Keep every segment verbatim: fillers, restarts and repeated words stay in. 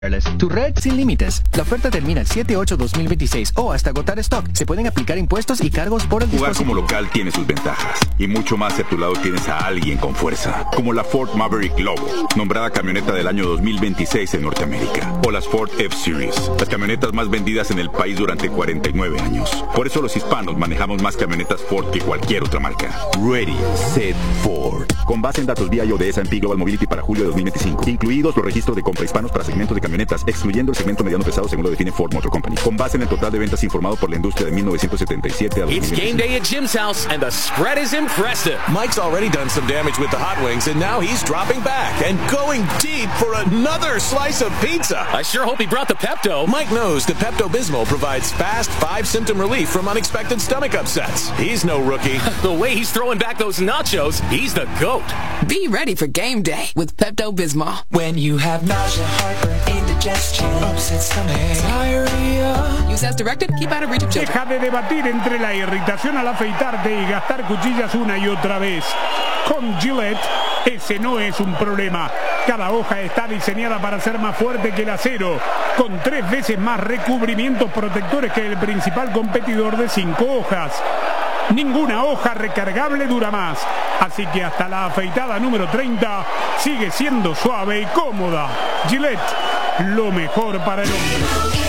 Tu red sin límites. La oferta termina el siete ocho dos mil veintiséis o hasta agotar stock. Se pueden aplicar impuestos y cargos por el Jugar dispositivo. como local tiene sus ventajas. Y mucho más si a tu lado tienes a alguien con fuerza. Como la Ford Maverick Lobo, nombrada camioneta del año dos mil veintiséis en Norteamérica. O las Ford F-Series, las camionetas más vendidas en el país durante cuarenta y nueve años. Por eso los hispanos manejamos más camionetas Ford que cualquier otra marca. Ready, Set, Ford. Con base en datos V I O de S and P Global Mobility para julio de dos mil veinticinco. Incluidos los registros de compra hispanos para segmentos de camionetas, excluyendo el segmento mediano pesado según lo define Ford Motor Company. Con base en el total de ventas informado por la industria de mil novecientos setenta y siete a dos mil veinticinco. It's game day at Jim's house, and the spread is impressive. Mike's already done some damage with the hot wings, and now he's dropping back and going deep for another slice of pizza. I sure hope he brought the Pepto. Mike knows that Pepto-Bismol provides fast five-symptom relief from unexpected stomach upsets. He's no rookie. The way he's throwing back those nachos, he's the GOAT. Be ready for game day with Pepto-Bismol. When you have nausea, heartburn, indigestion, upset stomach, diarrhea. Use as directed. Keep out of reach of children. Deja de debatir entre la irritación al afeitarte y gastar cuchillas una y otra vez. Con Gillette, ese no es un problema. Cada hoja está diseñada para ser más fuerte que el acero, con tres veces más recubrimientos protectores que el principal competidor de cinco hojas. Ninguna hoja recargable dura más, así que hasta la afeitada número treinta sigue siendo suave y cómoda. Gillette, lo mejor para el hombre.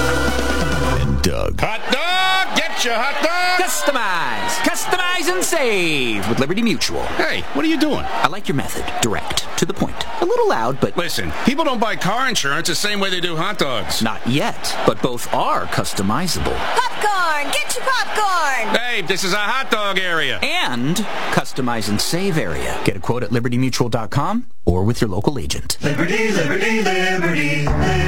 Doug. Hot dog! Get your hot dog! Customize! Customize and save with Liberty Mutual. Hey, what are you doing? I like your method. Direct. To the point. A little loud, but... Listen, people don't buy car insurance the same way they do hot dogs. Not yet, but both are customizable. Popcorn! Get your popcorn! Hey, this is a hot dog area. And customize and save area. Get a quote at liberty mutual dot com or with your local agent. Liberty, Liberty, Liberty,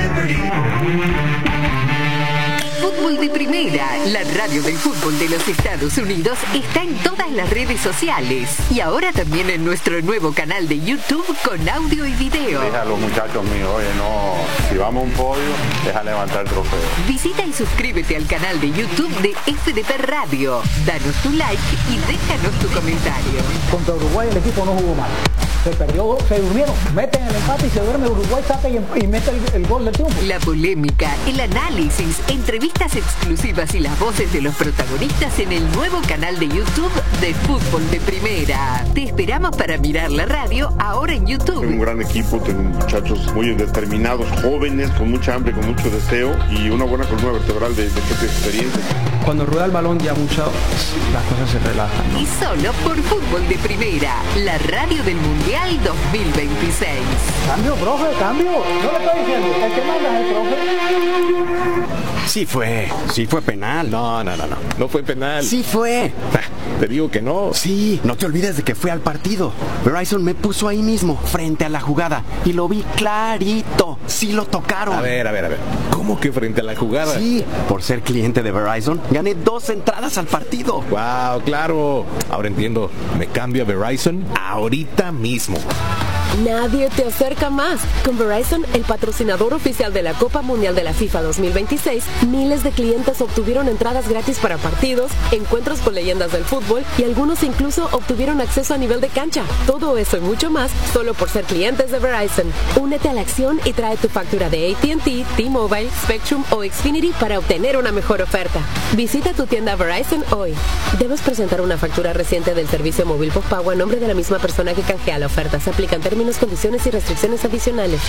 Liberty. Fútbol de Primera, la radio del fútbol de los Estados Unidos, está en todas las redes sociales y ahora también en nuestro nuevo canal de YouTube con audio y video. Deja a los muchachos míos, oye, no, si vamos a un podio, deja levantar el trofeo. Visita y suscríbete al canal de YouTube de F D P Radio. Danos tu like y déjanos tu comentario. Contra Uruguay el equipo no jugó mal. Se perdió, se durmieron, meten el empate y se duerme Uruguay, saca y, y mete el, el gol del triunfo. La polémica, el análisis, entrevistas exclusivas y las voces de los protagonistas en el nuevo canal de YouTube de Fútbol de Primera. Te esperamos para mirar la radio ahora en YouTube. Tengo un gran equipo, tengo muchachos muy determinados, jóvenes, con mucha hambre, con mucho deseo y una buena columna vertebral de, de gente de experiencia. Cuando rueda el balón ya mucho, las cosas se relajan, ¿no? Y solo por Fútbol de Primera, la radio del Mundial dos mil veintiséis. Cambio, profe, cambio. No le estoy diciendo, el que manda es el profe. Sí fue, sí fue penal. No, no, no, no, no fue penal. Sí fue. Te digo que no. Sí, no te olvides de que fue al partido. Verizon me puso ahí mismo, frente a la jugada, y lo vi clarito. Sí lo tocaron. A ver, a ver, a ver. ¿Cómo que frente a la jugada? Sí, por ser cliente de Verizon, gané dos entradas al partido. Wow, claro. Ahora entiendo. Me cambio a Verizon ahorita mismo. Nadie te acerca más. Con Verizon, el patrocinador oficial de la Copa Mundial de la FIFA dos mil veintiséis, miles de clientes obtuvieron entradas gratis para partidos, encuentros con leyendas del fútbol y algunos incluso obtuvieron acceso a nivel de cancha. Todo eso y mucho más solo por ser clientes de Verizon. Únete a la acción y trae tu factura de A T and T, T-Mobile, Spectrum o Xfinity para obtener una mejor oferta. Visita tu tienda Verizon hoy. Debes presentar una factura reciente del servicio móvil postpago a nombre de la misma persona que canjea la oferta. Se aplican términos, condiciones y restricciones adicionales.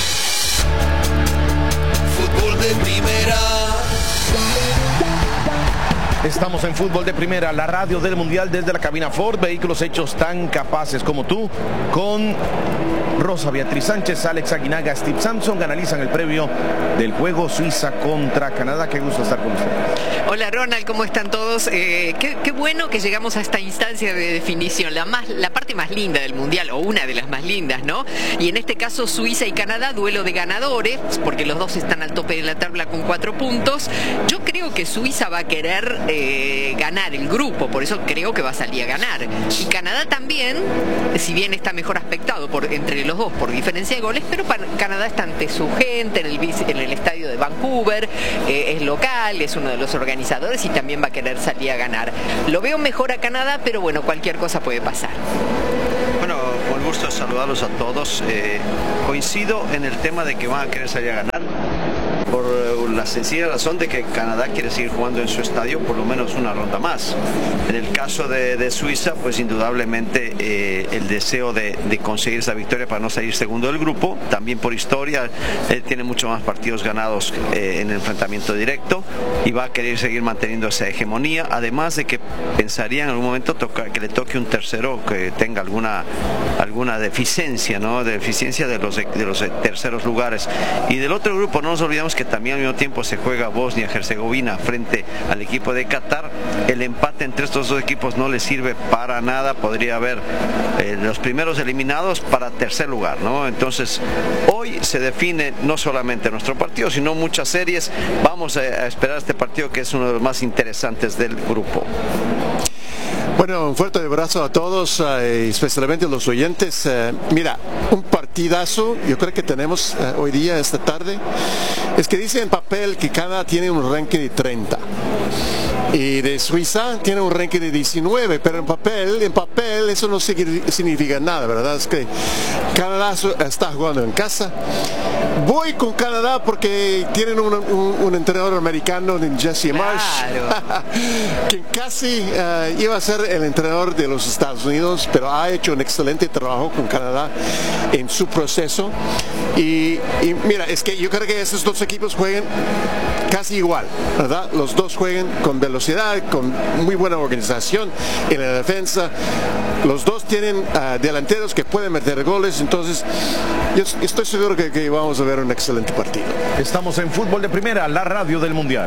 Fútbol de Primera. Estamos en Fútbol de Primera, la radio del Mundial desde la cabina Ford. Vehículos hechos tan capaces como tú, con Rosa Beatriz Sánchez, Alex Aguinaga, Steve Sampson, analizan el previo del juego Suiza contra Canadá. Qué gusto estar con ustedes. Hola Ronald, ¿cómo están todos? Eh, qué, qué bueno que llegamos a esta instancia de definición, la, más, la parte más linda del Mundial, o una de las más lindas, ¿no? Y en este caso Suiza y Canadá, duelo de ganadores, porque los dos están al tope de la tabla con cuatro puntos. Yo creo que Suiza va a querer eh, ganar el grupo, por eso creo que va a salir a ganar. Y Canadá también, si bien está mejor aspectado por, entre los dos por diferencia de goles, pero para, Canadá está ante su gente en el, en el estadio de Vancouver, eh, es local, es uno de los organizadores y también va a querer salir a ganar. Lo veo mejor a Canadá, pero bueno, cualquier cosa puede pasar. Bueno, gusto saludarlos a todos. Eh, coincido en el tema de que van a querer salir a ganar, por la sencilla razón de que Canadá quiere seguir jugando en su estadio por lo menos una ronda más. En el caso de, de Suiza, pues indudablemente eh, el deseo de, de conseguir esa victoria para no salir segundo del grupo, también por historia, él tiene muchos más partidos ganados eh, en el enfrentamiento directo y va a querer seguir manteniendo esa hegemonía, además de que pensaría en algún momento toca, que le toque un tercero que tenga alguna, alguna deficiencia, ¿no? deficiencia de los, de los terceros lugares. Y del otro grupo no nos olvidamos que también al mismo tiempo se juega Bosnia-Herzegovina frente al equipo de Qatar. El empate entre estos dos equipos no les sirve para nada, podría haber eh, los primeros eliminados para tercer lugar, ¿no? Entonces hoy se define no solamente nuestro partido, sino muchas series. Vamos a, a esperar este partido, que es uno de los más interesantes del grupo. Bueno, un fuerte abrazo a todos, eh, especialmente a los oyentes. Eh, mira, un partidazo, yo creo que tenemos eh, hoy día, esta tarde, es que dice en papel que Canadá tiene un ranking de treinta. Y de Suiza tiene un ranking de diecinueve, pero en papel, en papel eso no significa nada, ¿verdad? Es que Canadá está jugando en casa. Voy con Canadá porque tienen un, un, un entrenador americano, Jesse Marsh, claro. que casi uh, iba a ser el entrenador de los Estados Unidos, pero ha hecho un excelente trabajo con Canadá en su proceso. Y, y mira, es que yo creo que estos dos equipos juegan casi igual, ¿verdad? Los dos juegan con velocidad, con muy buena organización en la defensa. Los dos tienen uh, delanteros que pueden meter goles, entonces yo estoy seguro que, que vamos a ver un excelente partido. Estamos en Fútbol de Primera, la radio del Mundial.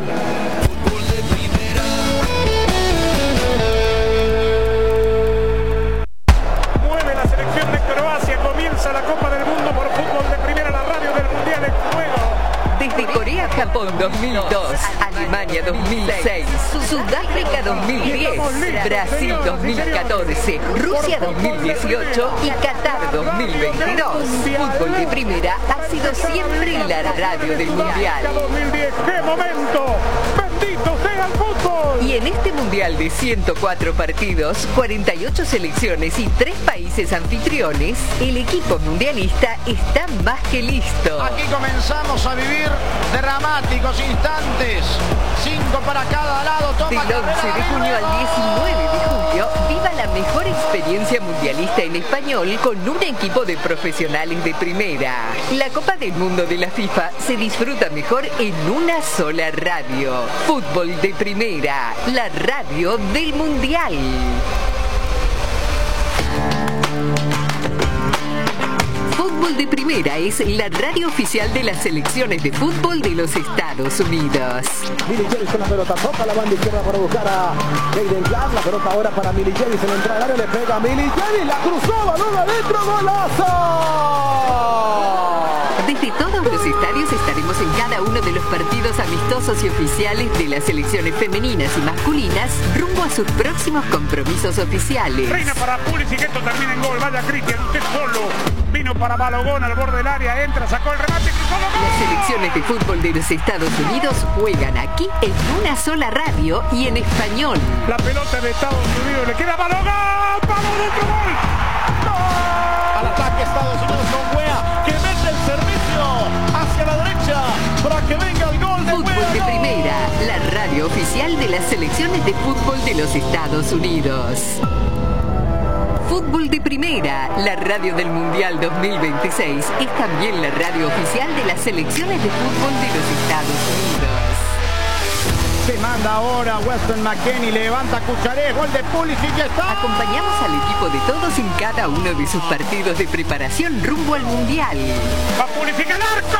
Mueve la selección de Croacia, comienza la Copa del Mundo por Fútbol de Primera, la radio del Mundial en juego. Desde Corea, Japón dos mil dos, Alemania dos mil seis, Sudáfrica dos mil diez, Brasil dos mil catorce, Rusia dos mil dieciocho y Qatar dos mil veintidós. Fútbol de Primera ha sido siempre la radio del Mundial. ¡Qué momento! ¡Bendito sea el fútbol! Y en este Mundial de ciento cuatro partidos, cuarenta y ocho selecciones y tres países anfitriones, el equipo mundialista está más que listo. Aquí comenzamos a vivir dramáticos instantes. Cinco para cada lado. Toma Del once de junio al diecinueve de julio, viva la mejor experiencia mundialista en español con un equipo de profesionales de primera. La Copa del Mundo de la FIFA se disfruta mejor en una sola radio. Fútbol de Primera, la radio del Mundial. Fútbol de Primera es la radio oficial de las selecciones de fútbol de los Estados Unidos. Milicevic con la pelota, toca la banda izquierda para buscar a Jaden Clark. La pelota ahora para Milicevic, se le entra al área, le pega a Milicevic, la cruzó, balón adentro, golazo. Desde todos los estadios estaremos en cada uno de los partidos amistosos y oficiales de las selecciones femeninas y masculinas rumbo a sus próximos compromisos oficiales. Reina para Pulisic, esto termina en gol. Vaya Cristian, usted solo. Vino para Balogón al borde del área, entra, sacó el remate, cruzó la gol. Las selecciones de fútbol de los Estados Unidos juegan aquí en una sola radio y en español. La pelota de Estados Unidos, le queda Balogón, ¡palo dentro, gol! ¡No! Al ataque Estados Unidos con Wea, que mete el servicio hacia la derecha para que venga el gol de Fútbol Wea, de ¡no! Primera, la radio oficial de las selecciones de fútbol de los Estados Unidos. Fútbol de Primera, la radio del Mundial dos mil veintiséis, es también la radio oficial de las selecciones de fútbol de los Estados Unidos. Se manda ahora Weston McKennie, levanta Cucharé, gol de Pulisic, ya está. Acompañamos al equipo de todos en cada uno de sus partidos de preparación rumbo al Mundial. ¡Va Pulisic al arco!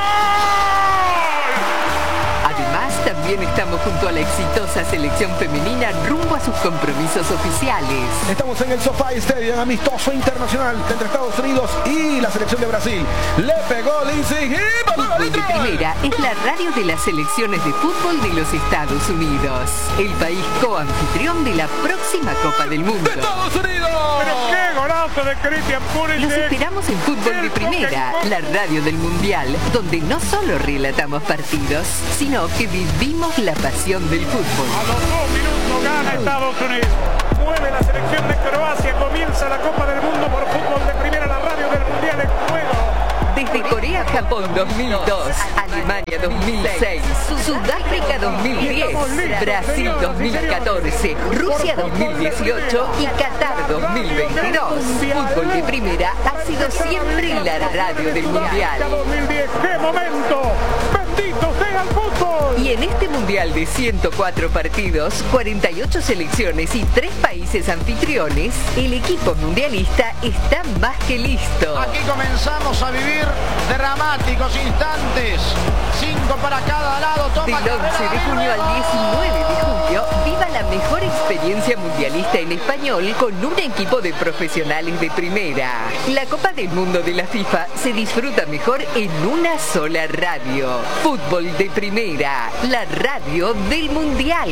Además, también estamos junto a la exitosa selección femenina rumbo a sus compromisos oficiales. Estamos en el SoFi Stadium, amistoso internacional entre Estados Unidos y la selección de Brasil. Le pegó Lindsay. Fútbol de Primera es la radio de las selecciones de fútbol de los Estados Unidos, el país coanfitrión de la próxima Copa del Mundo. ¡Estados Unidos! ¡Pero qué golazo de Cristian Pulisic! Los esperamos en Fútbol de Primera, la radio del Mundial, donde no solo relatamos partidos, sino que vivimos la pasión del fútbol. A los dos minutos gana Estados Unidos. Mueve la selección de Croacia, comienza la Copa del Mundo por Fútbol de Primera, la radio radio del Mundial en juego. Desde Corea-Japón dos mil dos, Alemania dos mil seis, Sudáfrica dos mil diez, Brasil dos mil catorce, Rusia dos mil dieciocho y Qatar dos mil veintidós. Fútbol de Primera ha sido siempre la radio del Mundial. dos mil diez, ¡qué momento! ¡Bendito sea el fútbol! Y en este Mundial de ciento cuatro partidos, cuarenta y ocho selecciones y tres países anfitriones, el equipo mundialista está más que listo. Aquí comenzamos a vivir dramáticos instantes. Cinco para cada lado. Toma Del once de junio al diecinueve de julio, viva la mejor experiencia mundialista en español con un equipo de profesionales de primera. La Copa del Mundo de la FIFA se disfruta mejor en una sola radio. Fútbol de Primera, la radio del Mundial.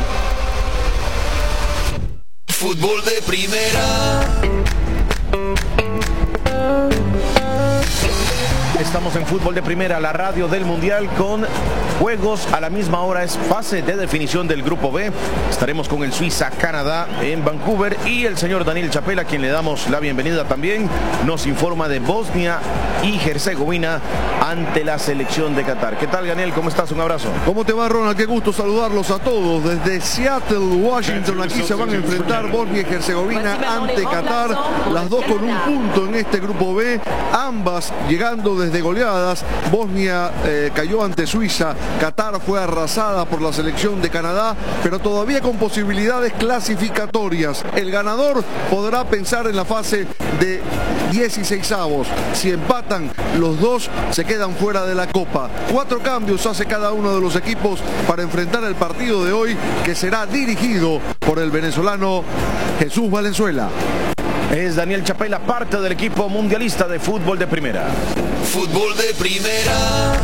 Fútbol de Primera. Estamos en Fútbol de Primera, la radio del Mundial, con juegos a la misma hora. Es fase de definición del Grupo B. Estaremos con el Suiza-Canadá en Vancouver y el señor Daniel Chapela, a quien le damos la bienvenida también, nos informa de Bosnia y Herzegovina ante la selección de Qatar. ¿Qué tal, Daniel? ¿Cómo estás? Un abrazo. ¿Cómo te va, Ronald? Qué gusto saludarlos a todos. Desde Seattle, Washington, aquí se van a enfrentar Bosnia y Herzegovina ante Qatar. Las dos con un punto en este Grupo B, ambas llegando desde goleadas. Bosnia eh, cayó ante Suiza, Qatar fue arrasada por la selección de Canadá, pero todavía con posibilidades clasificatorias. El ganador podrá pensar en la fase de dieciseisavos. Si empatan los dos, se quedan fuera de la Copa. Cuatro cambios hace cada uno de los equipos para enfrentar el partido de hoy, que será dirigido por el venezolano Jesús Valenzuela. Es Daniel Chapela, parte del equipo mundialista de Fútbol de Primera. Fútbol de Primera.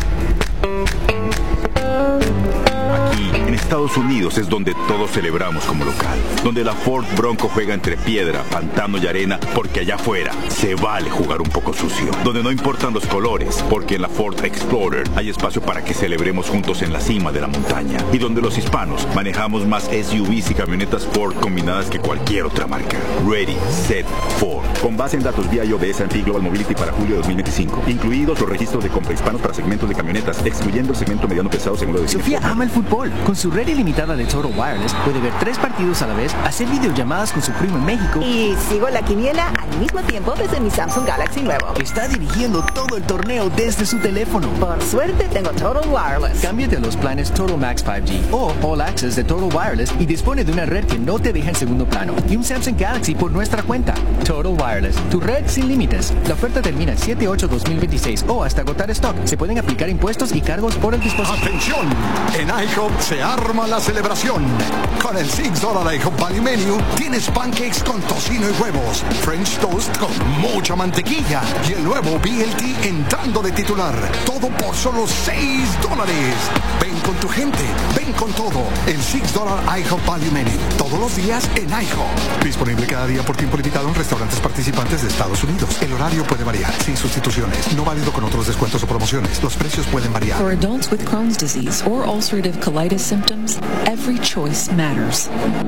Aquí, en Estados Unidos, es donde todos celebramos como local. Donde la Ford Bronco juega entre piedra, pantano y arena, porque allá afuera se vale jugar un poco sucio. Donde no importan los colores, porque en la Ford Explorer hay espacio para que celebremos juntos en la cima de la montaña. Y donde los hispanos manejamos más S U Vs y camionetas Ford combinadas que cualquier otra marca. Ready, Set, Ford. Con base en datos vía I O de S and P Global Mobility para julio de dos mil veinticinco. Incluidos los registros de compra hispanos para segmentos de camionetas, excluyendo el segmento mediano pesado según lo define. Sofía ama el fútbol. Con su red ilimitada de Total Wireless puede ver tres partidos a la vez, hacer videollamadas con su primo en México. Y sigo la quiniela al mismo tiempo desde mi Samsung Galaxy nuevo. Está dirigiendo todo el torneo desde su teléfono. Por suerte tengo Total Wireless. Cámbiate a los planes Total Max cinco G o All Access de Total Wireless y dispone de una red que no te deja en segundo plano y un Samsung Galaxy por nuestra cuenta. Total Wireless, tu red sin límites. La oferta termina el siete ocho dos mil veintiséis o hasta agotar stock. Se pueden aplicar impuestos y cargos por el dispositivo. ¡Atención! En IHOP se arma la celebración. Con el seis dólares IHOP Value Menu tienes pancakes con tocino y huevos, French toast con mucha mantequilla y el nuevo B L T entrando de titular. Todo por solo seis dólares. Ven con tu gente, ven con todo. El seis dólares IHOP Value Menu. Todos los días en IHOP. Disponible cada día por tiempo limitado en restaurantes participantes de Estados Unidos. El horario puede variar, sin sustituciones. No válido con otros descuentos o promociones. Los precios pueden variar. For adults with Crohn's disease or ulcerative colitis symptoms, every choice matters.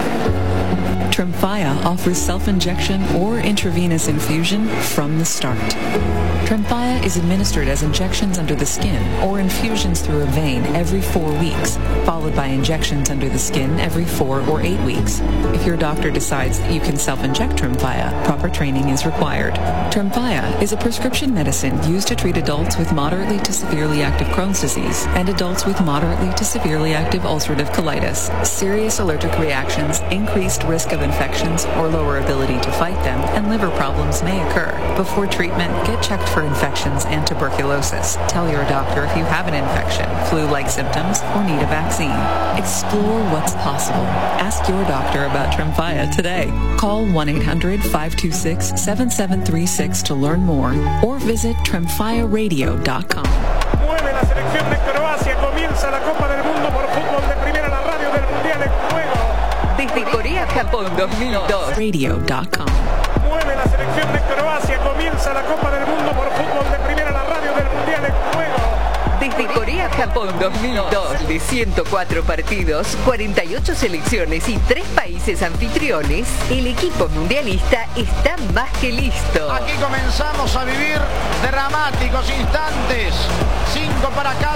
Tremfya offers self-injection or intravenous infusion from the start. Tremfya is administered as injections under the skin or infusions through a vein every four weeks, followed by injections under the skin every four or eight weeks. If your doctor decides that you can self-inject Tremfya, proper training is required. Tremfya is a prescription medicine used to treat adults with moderately to severely active Crohn's disease and adults with moderately to severely active ulcerative colitis. Serious allergic reactions, increased risk of infections or lower ability to fight them, and liver problems may occur. Before treatment, get checked for infections and tuberculosis. Tell your doctor if you have an infection, flu-like symptoms, or need a vaccine. Explore what's possible. Ask your doctor about Tremfya today. Call one eight hundred five two six seven seven three six to learn more or visit tremfya radio dot com. Mueve la selección de Croacia, comienza la Copa del Mundo por Fútbol de Primera, la radio del Mundial en juego. Desde Corea-Japón dos mil dos. radio dot com. Mueve la selección de Croacia, comienza la Copa del Mundo por Fútbol de Primera, la radio del Mundial en juego. Desde Corea a Japón dos mil dos, de ciento cuatro partidos, cuarenta y ocho selecciones y tres países anfitriones, el equipo mundialista está más que listo. Aquí comenzamos a vivir dramáticos instantes. Cinco para cada